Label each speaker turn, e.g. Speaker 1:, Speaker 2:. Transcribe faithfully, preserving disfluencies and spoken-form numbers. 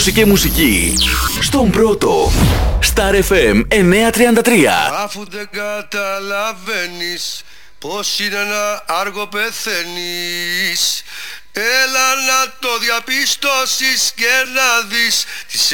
Speaker 1: Και μουσική στον πρώτο Star εφ εμ εννιακόσια τριάντα τρία.
Speaker 2: Αφού δεν καταλαβαίνεις πως είναι ένα άργο πεθαίνεις, έλα να το διαπιστώσεις και να δεις τις